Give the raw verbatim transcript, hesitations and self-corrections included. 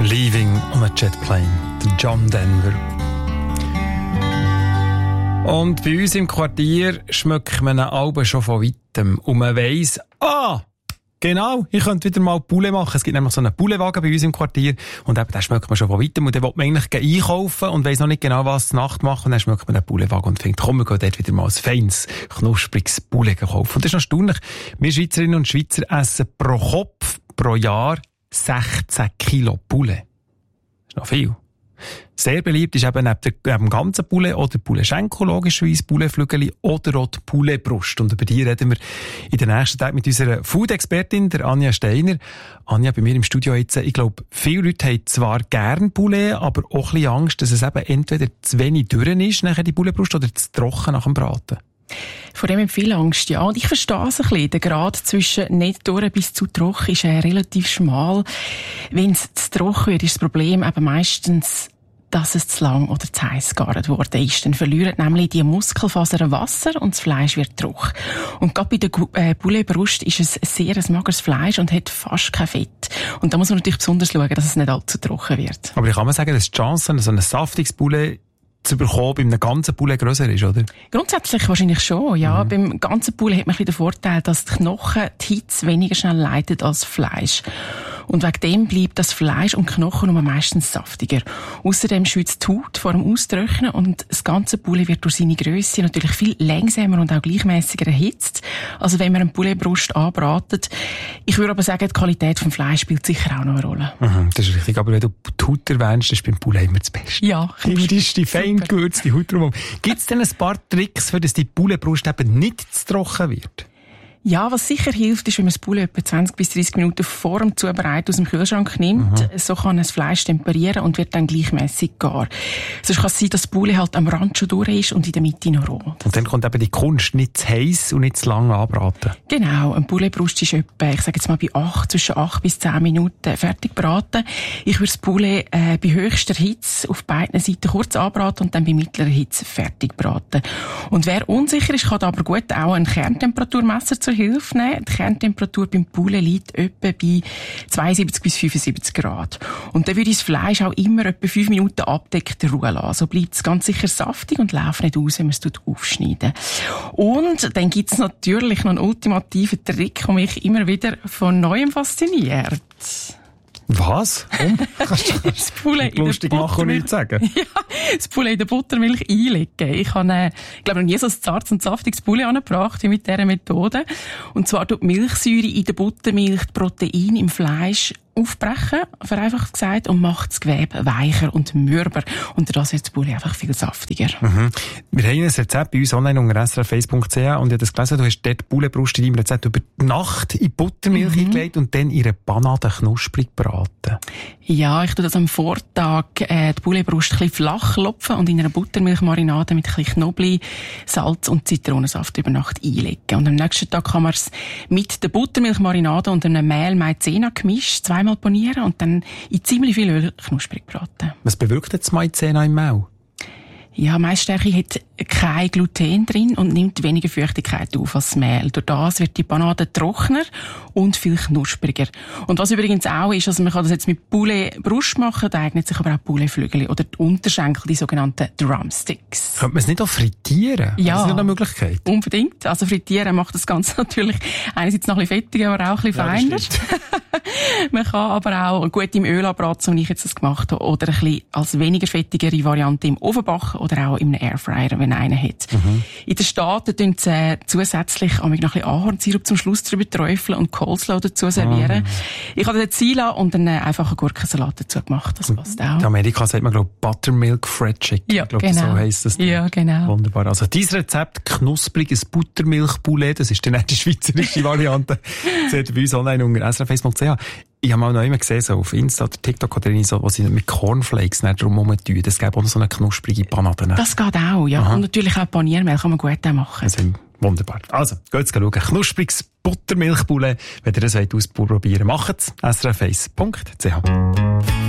Leaving on a Jet Plane, der John Denver. Und bei uns im Quartier schmeckt man einen Alben schon von weitem. Und man weiss, ah, genau, ich könnte wieder mal Poulet machen. Es gibt nämlich so einen Pouletwagen bei uns im Quartier. Und eben, den schmeckt man schon von weitem. Und dann will man eigentlich einkaufen und weiss noch nicht genau, was zur Nacht machen. Und dann schmeckt man den Pouletwagen und denkt, komm, wir gehen dort wieder mal ein feines, knuspriges Poulet kaufen. Und das ist noch erstaunlich. Wir Schweizerinnen und Schweizer essen pro Kopf, pro Jahr sechzehn Kilo Poulet. Das ist noch viel. Sehr beliebt ist eben neben, der, neben dem ganzen Poulet oder Poulet-Schenkel, logischerweise, Poulet-Flügeli oder auch die Poulet-Brust. Und über die reden wir in den nächsten Tagen mit unserer Food-Expertin, der Anja Steiner. Anja, bei mir im Studio jetzt, ich glaube, viele Leute haben zwar gern Poulet, aber auch ein bisschen Angst, dass es eben entweder zu wenig dürr ist, nachher die Poulet-Brust, oder zu trocken nach dem Braten. Vor dem haben viel Angst, ja. Und ich verstehe es ein bisschen. Der Grad zwischen nicht durch bis zu trocken ist äh, relativ schmal. Wenn es zu trocken wird, ist das Problem eben meistens, dass es zu lang oder zu heiß gegart worden ist. Dann verlieren nämlich die Muskelfasern Wasser und das Fleisch wird trocken. Und gerade bei der äh, Pouletbrust ist es sehr ein mageres Fleisch und hat fast kein Fett. Und da muss man natürlich besonders schauen, dass es nicht allzu trocken wird. Aber ich kann man sagen, dass die Chance, so ein saftiges Poulet zu bekommen, bei einem ganzen Poulet grösser ist, oder? Grundsätzlich wahrscheinlich schon, ja. Mhm. Beim ganzen Poulet hat man ein bisschen den Vorteil, dass die Knochen die Hitze weniger schnell leitet als Fleisch. Und wegen dem bleibt das Fleisch und die Knochen nur meistens saftiger. Außerdem schützt die Haut vor dem Austrocknen und das ganze Poulet wird durch seine Grösse natürlich viel langsamer und auch gleichmäßiger erhitzt, als wenn man eine Pouletbrust anbratet. Ich würde aber sagen, die Qualität des Fleisch spielt sicher auch noch eine Rolle. Mhm, das ist richtig. Aber wenn du die Haut erwähnst, ist beim Poulet immer das Beste. Ja. Immer die, die fein gewürzte Haut drumherum. Gibt es denn ein paar Tricks, für dass die Pouletbrust eben nicht zu trocken wird? Ja, was sicher hilft, ist, wenn man das Poulet etwa zwanzig bis dreißig Minuten vor dem Zubereiten aus dem Kühlschrank nimmt. Mhm. So kann das Fleisch temperieren und wird dann gleichmäßig gar. Sonst kann es sein, dass das Poulet halt am Rand schon durch ist und in der Mitte noch roh. Und dann kommt eben die Kunst, nicht zu heiß und nicht zu lang anbraten. Genau, eine Pouletbrust ist etwa, ich sage jetzt mal bei acht, zwischen acht bis zehn Minuten fertig braten. Ich würde das Poulet äh, bei höchster Hitze auf beiden Seiten kurz anbraten und dann bei mittlerer Hitze fertig braten. Und wer unsicher ist, kann aber gut auch ein Kerntemperaturmesser zur Hilfe nehmen. Die Kerntemperatur beim Poulet liegt etwa bei zweiundsiebzig bis fünfundsiebzig Grad. Und dann würde ich das Fleisch auch immer etwa fünf Minuten abdeckt ruhen lassen. So bleibt es ganz sicher saftig und läuft nicht aus, wenn man es aufschneiden. Und dann gibt es natürlich noch einen ultimativen Trick, der mich immer wieder von Neuem fasziniert. Was? Um? Kannst du das Poulet lustig machen und nichts sagen? Ja, das Poulet in der Buttermilch einlegen. Ich habe, äh, ich glaube, noch nie so ein zartes und saftiges Poulet angebracht wie mit dieser Methode. Und zwar tut die Milchsäure in der Buttermilch die Proteine im Fleisch aufbrechen, vereinfacht gesagt, und macht das Gewebe weicher und mürber. Und das wird das Poulet einfach viel saftiger. Mhm. Wir haben ein Rezept bei uns online unter s r f eins punkt c h und ich habe das gelesen, du hast dort die Pouletbrust in deinem Rezept über die Nacht in Buttermilch mhm. eingelegt und dann ihre Panade knusprig braten. Ja, ich tue das am Vortag äh, die Pouletbrust ein bisschen flach klopfen und in einer Buttermilchmarinade mit ein bisschen Knoblauch, Salz und Zitronensaft über Nacht einlegen. Und am nächsten Tag kann man es mit der Buttermilchmarinade und einem Mehl-Maizena-Gemisch zweimal panieren und dann in ziemlich viel Öl knusprig braten. Was bewirkt jetzt Maizena im Mehl? Ja, Maisstärke hat kein Gluten drin und nimmt weniger Feuchtigkeit auf als Mehl. Durch das wird die Panade trockener und viel knuspriger. Und was übrigens auch ist, also man kann das jetzt mit Poulet-Brust machen, da eignet sich aber auch Poulet-Flügel oder die Unterschenkel, die sogenannten Drumsticks. Könnte man es nicht auch frittieren? Ja. Das ist nicht eine Möglichkeit. Unbedingt. Also frittieren macht das Ganze natürlich einerseits noch ein bisschen fettiger, aber auch ein bisschen feiner. Ja, man kann aber auch gut im Öl anbraten, so wie ich jetzt das gemacht habe, oder ein bisschen als weniger fettigere Variante im Ofen backen oder auch im Airfryer, wenn einer hat. Mhm. In den Staaten tun sie äh, zusätzlich noch ein bisschen Ahornsirup zum Schluss drüber träufeln und Coleslaw dazu servieren. Mhm. Ich habe den Zila und dann äh, einfach einen Gurkensalat dazu gemacht. Das passt auch. In Amerika sagt man, glaube ich, Buttermilk Fried Chicken. Ja, ich glaube, genau. so heisst das. Ja, genau. Wunderbar. Also, dieses Rezept, knuspriges Buttermilch-Poulet, das ist dann die schweizerische Variante. Seht ihr bei uns online unter s r f eins punkt c h. Ich habe mal noch immer gesehen, so auf Insta oder TikTok oder so, wo sie mit Cornflakes nicht drumherum tun. Das gäbe auch noch so eine knusprige Panade. Das geht auch, ja. Aha. Und natürlich auch Paniermehl kann man gut auch machen. Also, wunderbar. Also, geht's schauen. Knuspriges Buttermilchpoulet. Wenn ihr das ausprobieren wollt, macht's. s r f eins punkt c h.